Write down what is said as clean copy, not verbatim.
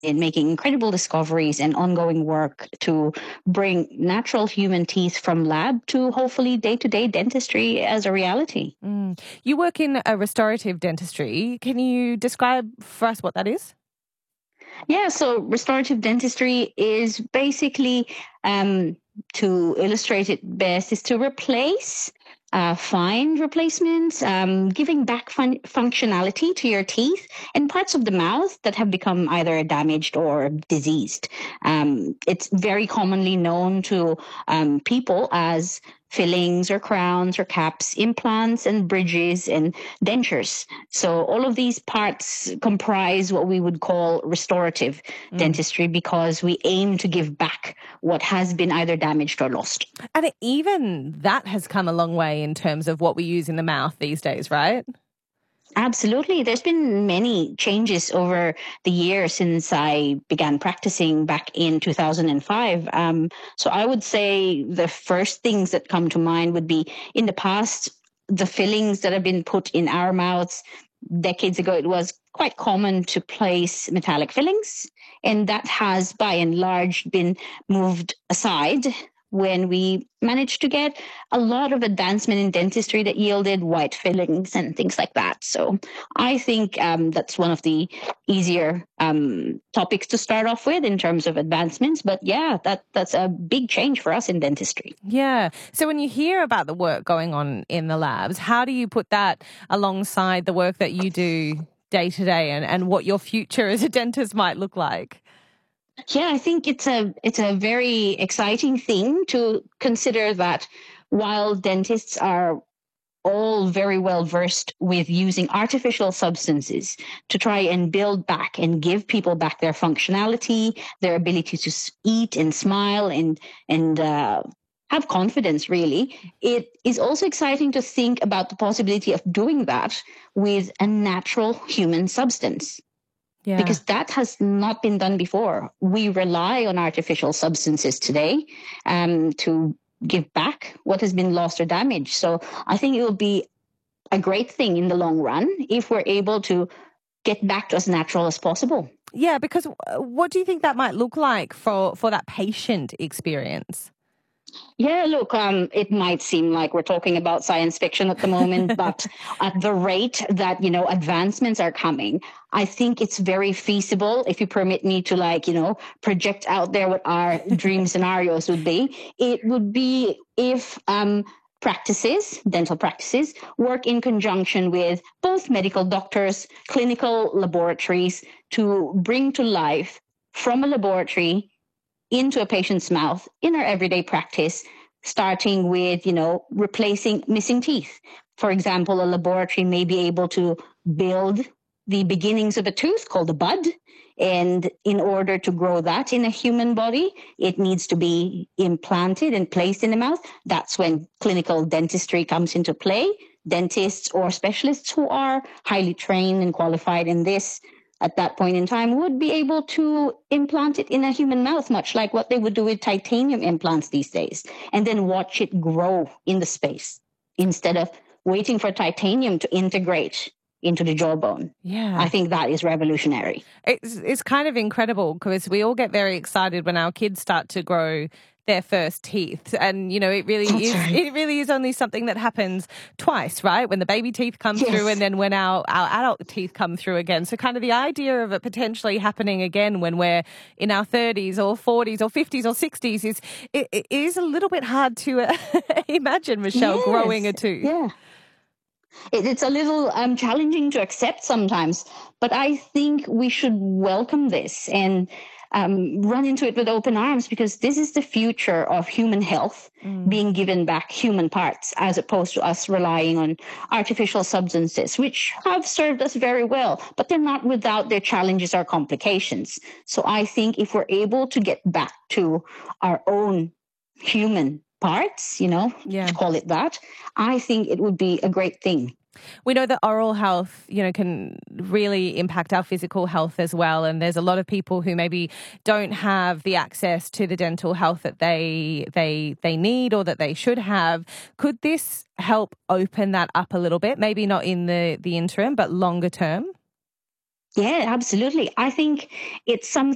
in making incredible discoveries and ongoing work to bring natural human teeth from lab to hopefully day-to-day dentistry as a reality. You work in a restorative dentistry. Can you describe for us what that is? Yeah, so restorative dentistry is basically, to illustrate it best, is to replace, find replacements, giving back functionality to your teeth and parts of the mouth that have become either damaged or diseased. It's very commonly known to people as fillings or crowns or caps, implants and bridges and dentures. So all of these parts comprise what we would call restorative dentistry because we aim to give back what has been either damaged or lost. And even that has come a long way in terms of what we use in the mouth these days, right? Absolutely. There's been many changes over the years since I began practicing back in 2005. So I would say the first things that come to mind would be in the past, the fillings that have been put in our mouths. Decades ago, it was quite common to place metallic fillings, and that has by and large been moved aside when we managed to get a lot of advancement in dentistry that yielded white fillings and things like that. So I think that's one of the easier topics to start off with in terms of advancements. But yeah, that's a big change for us in dentistry. Yeah. So when you hear about the work going on in the labs, how do you put that alongside the work that you do day to day and what your future as a dentist might look like? Yeah, I think it's a very exciting thing to consider that while dentists are all very well versed with using artificial substances to try and build back and give people back their functionality, their ability to eat and smile and have confidence, really. It is also exciting to think about the possibility of doing that with a natural human substance. Yeah. Because that has not been done before. We rely on artificial substances today to give back what has been lost or damaged. So I think it will be a great thing in the long run if we're able to get back to as natural as possible. Yeah, because what do you think that might look like for that patient experience? Yeah, look, it might seem like we're talking about science fiction at the moment, but at the rate that, advancements are coming, I think it's very feasible, if you permit me to project out there what our dream scenarios would be. It would be if dental practices, work in conjunction with both medical doctors, clinical laboratories to bring to life from a laboratory into a patient's mouth in our everyday practice, starting with, replacing missing teeth. For example, a laboratory may be able to build the beginnings of a tooth called a bud. And in order to grow that in a human body, it needs to be implanted and placed in the mouth. That's when clinical dentistry comes into play. Dentists or specialists who are highly trained and qualified in this at that point in time would be able to implant it in a human mouth, much like what they would do with titanium implants these days, and then watch it grow in the space instead of waiting for titanium to integrate into the jawbone. Yeah. I think that is revolutionary. It's kind of incredible because we all get very excited when our kids start to grow their first teeth, and it really is. Right. It really is only something that happens twice, right? When the baby teeth come through, and then when our adult teeth come through again. So, kind of the idea of it potentially happening again when we're in our 30s or 40s or 50s or 60s it is a little bit hard to imagine, Michelle, growing a tooth. Yeah. It's a little challenging to accept sometimes, but I think we should welcome this and run into it with open arms, because this is the future of human health, being given back human parts as opposed to us relying on artificial substances, which have served us very well, but they're not without their challenges or complications. So I think if we're able to get back to our own human parts, call it that, I think it would be a great thing. We know that oral health, can really impact our physical health as well. And there's a lot of people who maybe don't have the access to the dental health that they need or that they should have. Could this help open that up a little bit? Maybe not in the interim, but longer term? Yeah, absolutely. I think it's something